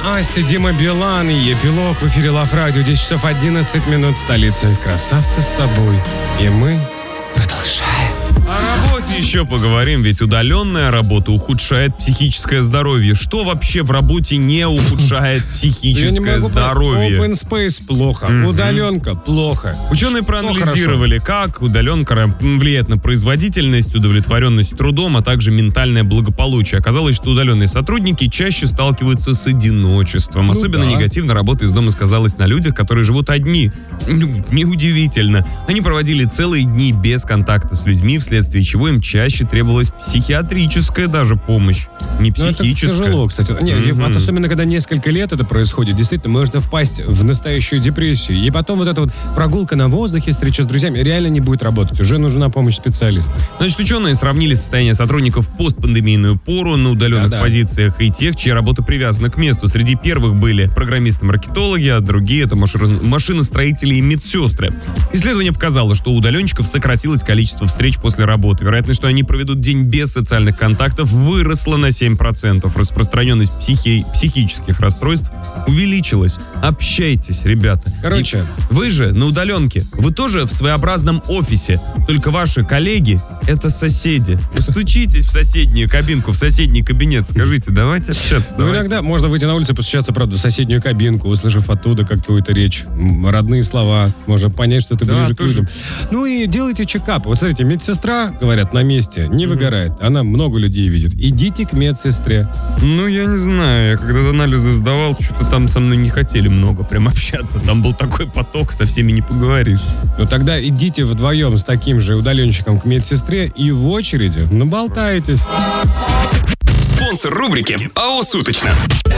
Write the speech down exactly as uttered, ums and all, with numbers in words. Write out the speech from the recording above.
Алена Асти, Дима Билан и эпилог в эфире Лав Радио. десять часов одиннадцать минут, столица. Красавцы с тобой. И мы продолжаем. О работе еще поговорим, ведь удаленная работа ухудшает психическое здоровье. Что вообще в работе не ухудшает психическое здоровье? Open Space плохо, mm-hmm. удаленка плохо. Ученые проанализировали, как удаленка влияет на производительность, удовлетворенность трудом, а также ментальное благополучие. Оказалось, что удаленные сотрудники чаще сталкиваются с одиночеством. Ну Особенно да. негативно работа из дома сказалась на людях, которые живут одни. Ну, неудивительно. Они проводили целые дни без контакта с людьми, вследствие чего им чаще требовалась психиатрическая даже помощь. Не психическая. Ну, это тяжело, кстати. Не, mm-hmm. Особенно, когда несколько лет это происходит, действительно, можно впасть в настоящую депрессию. И потом вот эта вот прогулка на воздухе, встреча с друзьями реально не будет работать. Уже нужна помощь специалиста. Значит, ученые сравнили состояние сотрудников в постпандемийную пору на удаленных Да-да. позициях и тех, чья работа привязана к месту. Среди первых были программисты-маркетологи, а другие — это машиностроители и медсестры. Исследование показало, что у удаленщиков сократилось количество встреч после работы. Вероятность, что они проведут день без социальных контактов, выросла на семь процентов. Распространенность психи... психических расстройств увеличилась. Общайтесь, ребята. Короче, И вы же на удаленке. Вы тоже в своеобразном офисе. Только ваши коллеги — это соседи. Стучитесь в соседнюю кабинку, в соседний кабинет. Скажите, давайте общаться. Ну, давайте. иногда можно выйти на улицу и постучаться, правда, в соседнюю кабинку, услышав оттуда какую-то речь, родные слова. Можно понять, что ты да, ближе тоже. к людям. Ну и делайте чекап. Вот смотрите, медсестра, говорят, на месте не выгорает. Она много людей видит. Идите к медсестре. Ну, я не знаю. Я когда анализы сдавал, что-то там со мной не хотели много прям общаться. Там был такой поток, со всеми не поговоришь. Ну, тогда идите вдвоем с таким же удаленщиком к медсестре и в очереди наболтаетесь. Спонсор рубрики АО «Суточно».